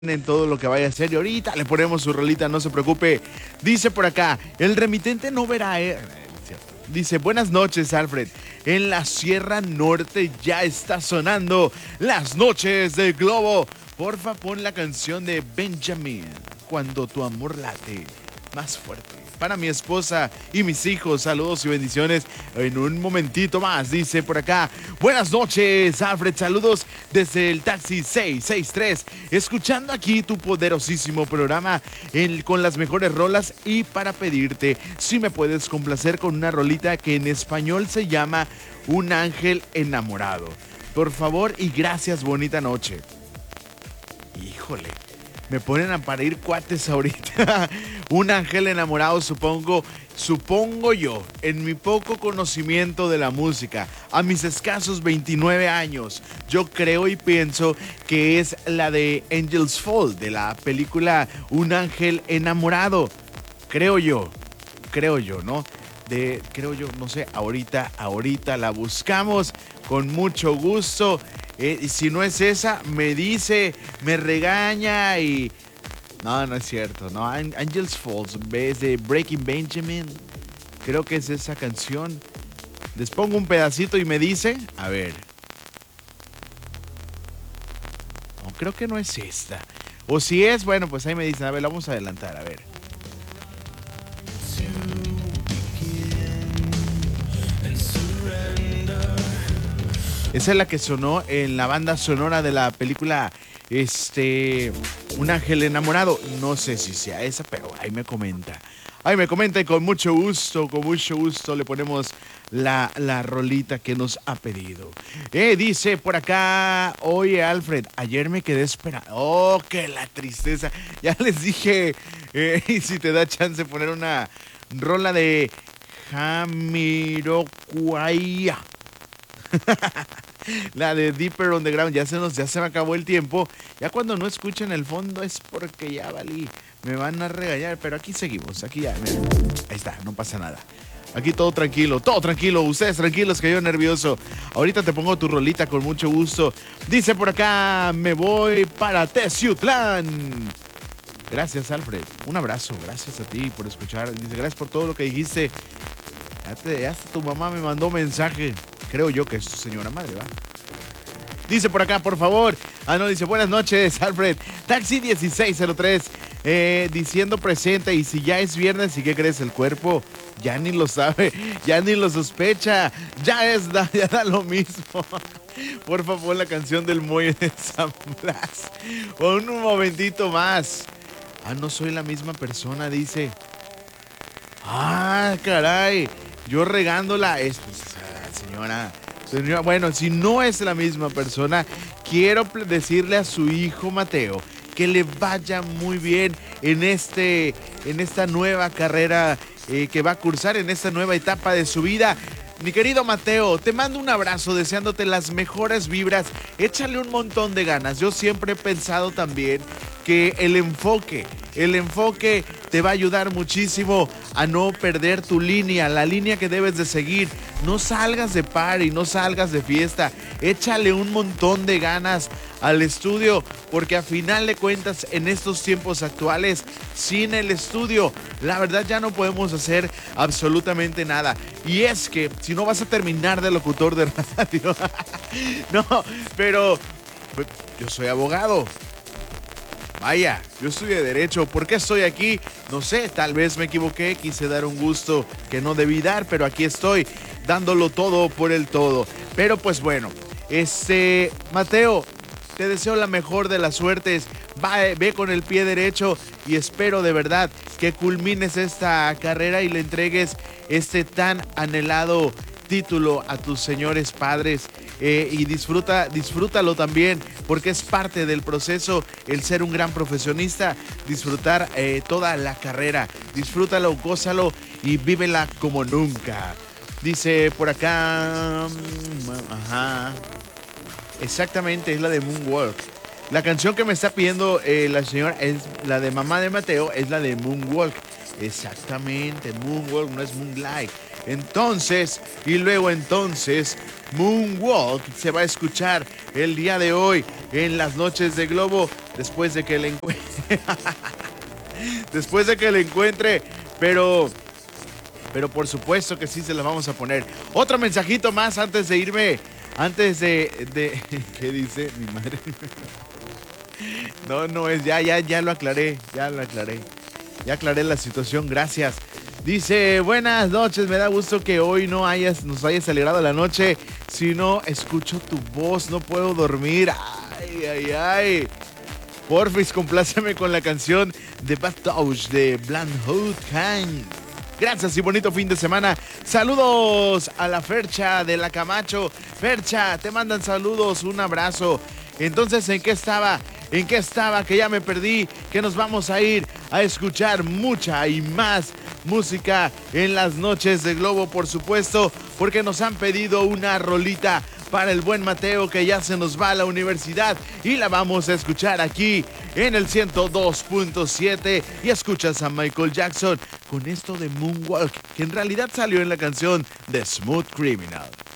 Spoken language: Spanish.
en todo lo que vaya a hacer y ahorita le ponemos su rolita, no se preocupe. Dice por acá, el remitente no verá... Dice, buenas noches, Alfred. En la Sierra Norte ya está sonando Las Noches del Globo. Porfa, pon la canción de Benjamin, Cuando tu amor late más fuerte. Para mi esposa y mis hijos, saludos y bendiciones. En un momentito más, dice por acá. Buenas noches, Alfred, saludos desde el taxi 663. Escuchando aquí tu poderosísimo programa con las mejores rolas y para pedirte si me puedes complacer con una rolita que en español se llama Un ángel enamorado. Por favor y gracias, bonita noche. Híjole. Me ponen a parir cuates ahorita. Un ángel enamorado, supongo yo, en mi poco conocimiento de la música, a mis escasos 29 años, yo creo y pienso que es la de Angels Fall, de la película Un ángel enamorado. Creo yo, ¿no? No sé, ahorita la buscamos con mucho gusto. Y si no es esa, me dice, me regaña y... No es cierto, no. Angels Falls, en vez de Breaking Benjamin, creo que es esa canción. Les pongo un pedacito y me dice, a ver. No, creo que no es esta. O si es, bueno, pues ahí me dicen, a ver, la vamos a adelantar, a ver. Esa es la que sonó en la banda sonora de la película Un ángel enamorado. No sé si sea esa, pero ahí me comenta. Y con mucho gusto le ponemos la rolita que nos ha pedido. Dice por acá, oye Alfred, ayer me quedé esperando. Oh, que la tristeza. Ya les dije, y si te da chance poner una rola de Jamiroquai. La de Deeper on the Ground. Ya se me acabó el tiempo. Ya cuando no escuchen el fondo es porque ya valí. Me van a regañar, pero aquí seguimos. Aquí ya, miren. Ahí está, no pasa nada. Aquí todo tranquilo. Ustedes tranquilos, que yo nervioso. Ahorita te pongo tu rolita con mucho gusto. Dice por acá, me voy para Teciutlán. Gracias, Alfred. Un abrazo. Gracias a ti por escuchar. Dice, gracias por todo lo que dijiste. Hasta tu mamá me mandó mensaje. Creo yo que es tu señora madre, ¿va? Dice por acá, por favor. Dice, buenas noches, Alfred. Taxi 1603, diciendo presente. Y si ya es viernes, ¿y qué crees? El cuerpo ya ni lo sabe, ya ni lo sospecha. Ya da lo mismo. Por favor, la canción del muelle de San Blas. Un momentito más. No soy la misma persona, dice. Caray. Yo regándola. Señora, bueno, si no es la misma persona, quiero decirle a su hijo Mateo que le vaya muy bien en esta nueva carrera que va a cursar, en esta nueva etapa de su vida. Mi querido Mateo, te mando un abrazo deseándote las mejores vibras. Échale un montón de ganas. Yo siempre he pensado también que el enfoque te va a ayudar muchísimo a no perder tu línea, la línea que debes de seguir. No salgas de party, no salgas de fiesta. Échale un montón de ganas al estudio, porque a final de cuentas, en estos tiempos actuales, sin el estudio, la verdad ya no podemos hacer absolutamente nada. Y es que si no vas a terminar de locutor de radio, no, pero yo soy abogado. Vaya, yo estudié Derecho. ¿Por qué estoy aquí? No sé, tal vez me equivoqué. Quise dar un gusto que no debí dar, pero aquí estoy, dándolo todo por el todo. Pero pues bueno, Mateo, te deseo la mejor de las suertes. Ve con el pie derecho y espero de verdad que culmines esta carrera y le entregues este tan anhelado título a tus señores padres. Y disfrútalo también, porque es parte del proceso el ser un gran profesionista, disfrutar toda la carrera. Disfrútalo, gózalo y vívela como nunca. Dice por acá, exactamente, es la de Moonwalk. La canción que me está pidiendo la señora es la de mamá de Mateo, es la de Moonwalk. Exactamente, Moonwalk, no es Moonlight. Entonces, Moonwalk se va a escuchar el día de hoy en las noches de Globo después de que le después de que le encuentre, pero por supuesto que sí se las vamos a poner. Otro mensajito más antes de irme, antes de ¿qué dice mi madre? No es, ya lo aclaré, ya aclaré la situación, gracias. Dice, buenas noches, me da gusto que hoy nos hayas alegrado la noche. Si no escucho tu voz, no puedo dormir. Ay. Porfis, compláceme con la canción de Bad Touch de Bland Hood Khan. Gracias y bonito fin de semana. Saludos a la Fercha de la Camacho. Fercha, te mandan saludos, un abrazo. Entonces, ¿en qué estaba? Que ya me perdí, que nos vamos a ir a escuchar mucha y más música en las noches de Globo, por supuesto, porque nos han pedido una rolita para el buen Mateo, que ya se nos va a la universidad, y la vamos a escuchar aquí en el 102.7. y escuchas a Michael Jackson con esto de Moonwalk, que en realidad salió en la canción de Smooth Criminal.